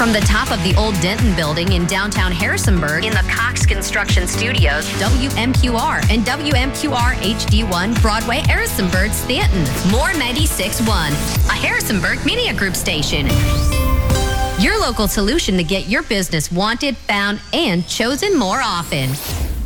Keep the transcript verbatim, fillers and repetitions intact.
From the top of the old Denton building in downtown Harrisonburg in the Cox Construction Studios, W M Q R and W M Q R H D one Broadway, Harrisonburg, Stanton. More ninety-six point one, a Harrisonburg Media Group station. Your local solution to get your business wanted, found, and chosen more often.